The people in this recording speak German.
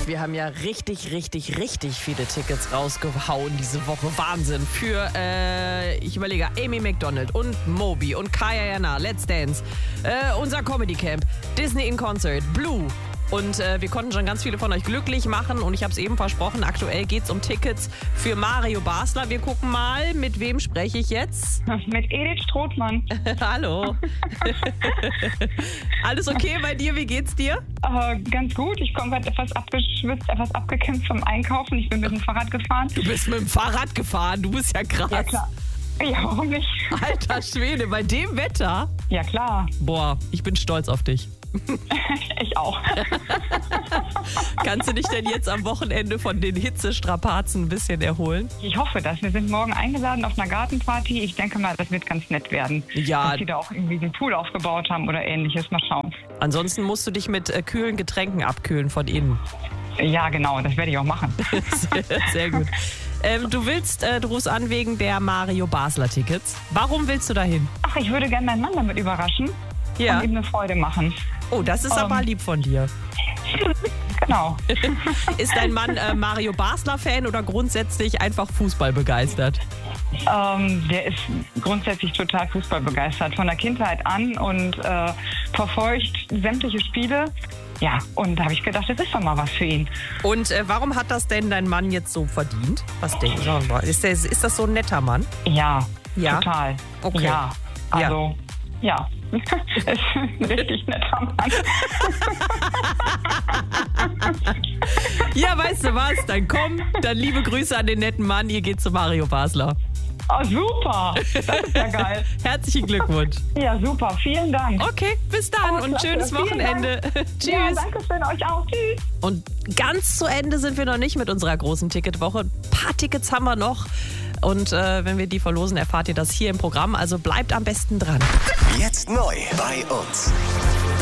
wir haben ja richtig viele Tickets rausgehauen diese Woche. Wahnsinn. Für, ich überlege, Amy McDonald und Moby und Kaya Jana, Let's Dance, unser Comedy Camp, Disney in Concert, Blue. Und wir konnten schon ganz viele von euch glücklich machen. Und ich habe es eben versprochen, aktuell geht es um Tickets für Mario Basler. Wir gucken mal, mit wem spreche ich jetzt? Mit Edith Strothmann. Hallo. Alles okay bei dir? Wie geht's dir? Ganz gut. Ich komme gerade etwas abgeschwitzt, etwas abgekämpft vom Einkaufen. Ich bin mit dem Fahrrad gefahren. Du bist mit dem Fahrrad gefahren? Du bist ja krass. Ja, klar. Ja, warum nicht? Alter Schwede, bei dem Wetter? Ja, klar. Boah, ich bin stolz auf dich. Ich auch. Kannst du dich denn jetzt am Wochenende von den Hitzestrapazen ein bisschen erholen? Ich hoffe das. Wir sind morgen eingeladen auf einer Gartenparty. Ich denke mal, das wird ganz nett werden. Ja. Dass die da auch irgendwie den Pool aufgebaut haben oder ähnliches. Mal schauen. Ansonsten musst du dich mit kühlen Getränken abkühlen von innen. Ja, genau. Das werde ich auch machen. Sehr gut. Du rufst an wegen der Mario Basler Tickets. Warum willst du dahin? Ach, ich würde gerne meinen Mann damit überraschen. Ja. Und ihm eine Freude machen. Oh, das ist aber lieb von dir. Genau. Ist dein Mann Mario Basler-Fan oder grundsätzlich einfach Fußball begeistert? Der ist grundsätzlich total Fußball begeistert. Von der Kindheit an und verfolgt sämtliche Spiele. Ja, und da habe ich gedacht, das ist doch mal was für ihn. Und warum hat das denn dein Mann jetzt so verdient? Was denkst du? Ist das so ein netter Mann? Ja, Ja? total. Okay. Ja, also, ja. Ist ein richtig netter Mann. Ja, weißt du was? Dann komm, dann liebe Grüße an den netten Mann. Ihr geht zu Mario Basler. Oh, super. Das ist ja geil. Herzlichen Glückwunsch. Ja, super. Vielen Dank. Okay, bis dann und klasse. schönes Vielen Wochenende. Tschüss. Ja, danke schön euch auch. Tschüss. Und ganz zu Ende sind wir noch nicht mit unserer großen Ticketwoche. Ein paar Tickets haben wir noch. Und wenn wir die verlosen, erfahrt ihr das hier im Programm. Also bleibt am besten dran. Jetzt neu bei uns.